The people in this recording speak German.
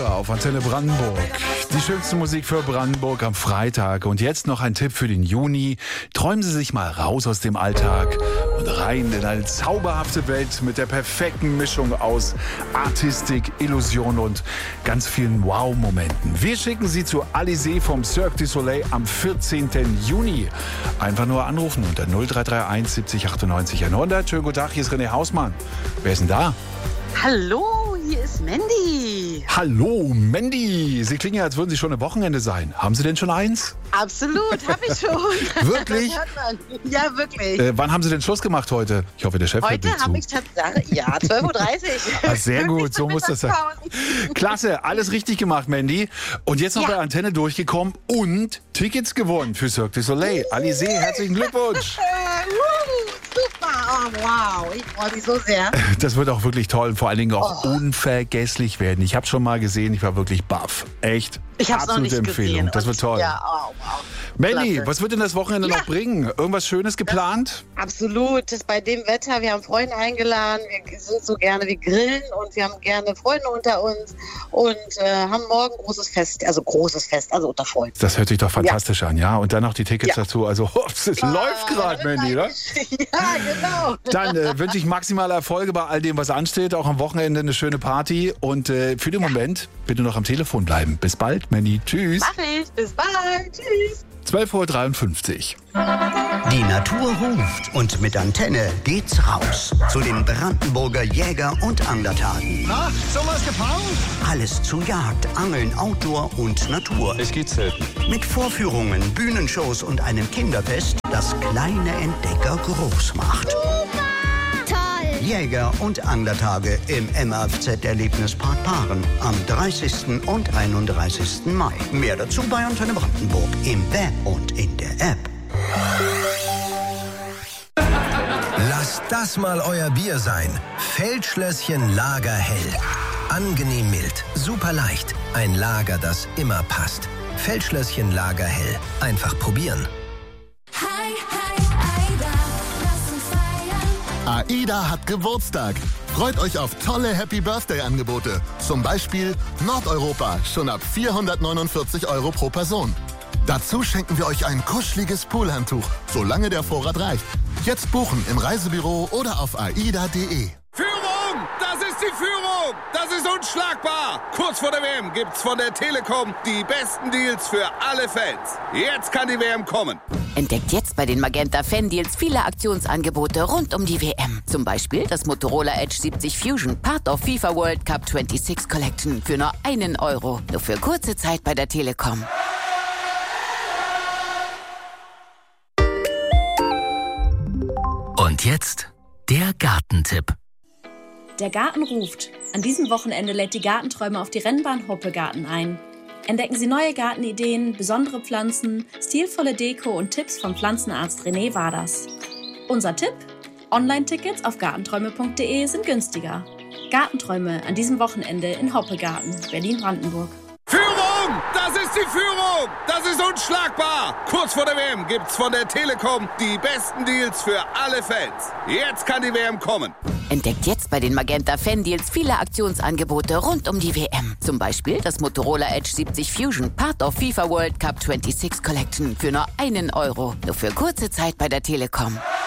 Auf Antenne Brandenburg. Die schönste Musik für Brandenburg am Freitag. Und jetzt noch ein Tipp für den Juni. Träumen Sie sich mal raus aus dem Alltag und rein in eine zauberhafte Welt mit der perfekten Mischung aus Artistik, Illusion und ganz vielen Wow-Momenten. Wir schicken Sie zu Alizé vom Cirque du Soleil am 14. Juni. Einfach nur anrufen unter 0331 70 98 100. Schönen guten Tag, hier ist René Hausmann. Wer ist denn da? Hallo, hier ist Mandy. Hallo, Mandy. Sie klingen ja, als würden Sie schon am Wochenende sein. Haben Sie denn schon eins? Absolut, habe ich schon. Wirklich? Ja, wirklich. Wann haben Sie denn Schluss gemacht heute? Ich hoffe, der Chef hört Heute nicht zu. habe ich tatsächlich, ja, 12.30 Uhr. Ah, sehr gut, so muss das sein. Klasse, alles richtig gemacht, Mandy. Und jetzt noch bei Antenne durchgekommen und Tickets gewonnen für Cirque du Soleil. Alizé, herzlichen Glückwunsch. Super, oh, wow, ich freue mich so sehr. Das wird auch wirklich toll und vor allen Dingen auch unvergesslich werden. Ich habe schon mal gesehen, ich war wirklich baff. Echt. Ich habe es noch nicht Empfehlung. gesehen. Das wird toll. Ja, wow. Mandy, Klasse. was wird denn das Wochenende noch bringen? Irgendwas Schönes geplant? Absolut, das bei dem Wetter. Wir haben Freunde eingeladen, wir sind so gerne, wir grillen und wir haben gerne Freunde unter uns und haben morgen großes Fest, also unter Freunden. Das hört sich doch fantastisch an, ja? Und dann noch die Tickets dazu. Also, es läuft gerade, Mandy, ne? Ja, genau. Dann wünsche ich maximale Erfolge bei all dem, was ansteht. Auch am Wochenende eine schöne Party. Und für den Moment bitte noch am Telefon bleiben. Bis bald, Mandy. Tschüss. Mach ich. Bis bald. Tschüss. 12.53 Uhr. Die Natur ruft und mit Antenne geht's raus zu den Brandenburger Jäger- und Anglertagen. Na, sowas gefangen? Alles zu Jagd, Angeln, Outdoor und Natur. Es geht selten. Mit Vorführungen, Bühnenshows und einem Kinderfest, das kleine Entdecker groß macht. Jäger- und Anglertage im MAFZ-Erlebnispark Paaren am 30. und 31. Mai. Mehr dazu bei Antenne Brandenburg im Web und in der App. Lasst das mal euer Bier sein. Feldschlösschen Lagerhell. Angenehm mild, super leicht. Ein Lager, das immer passt. Feldschlösschen Lagerhell. Einfach probieren. AIDA hat Geburtstag. Freut euch auf tolle Happy-Birthday-Angebote. Zum Beispiel Nordeuropa, schon ab 449 € pro Person. Dazu schenken wir euch ein kuscheliges Poolhandtuch, solange der Vorrat reicht. Jetzt buchen im Reisebüro oder auf aida.de. Führung! Das ist die Führung! Das ist unschlagbar! Kurz vor der WM gibt's von der Telekom die besten Deals für alle Fans. Jetzt kann die WM kommen. Entdeckt jetzt bei den Magenta Fan-Deals viele Aktionsangebote rund um die WM. Zum Beispiel das Motorola Edge 70 Fusion, Part of FIFA World Cup 26 Collection für nur €1. Nur für kurze Zeit bei der Telekom. Und jetzt der Gartentipp. Der Garten ruft. An diesem Wochenende lädt die Gartenträume auf die Rennbahn Hoppegarten ein. Entdecken Sie neue Gartenideen, besondere Pflanzen, stilvolle Deko und Tipps vom Pflanzenarzt René Waders. Unser Tipp? Online-Tickets auf gartenträume.de sind günstiger. Gartenträume an diesem Wochenende in Hoppegarten, Berlin-Brandenburg. Führung! Das ist die Führung! Das ist unschlagbar! Kurz vor der WM gibt's von der Telekom die besten Deals für alle Fans. Jetzt kann die WM kommen. Entdeckt jetzt bei den Magenta Fan-Deals viele Aktionsangebote rund um die WM. Zum Beispiel das Motorola Edge 70 Fusion, Part of FIFA World Cup 26 Collection für nur €1. Nur für kurze Zeit bei der Telekom.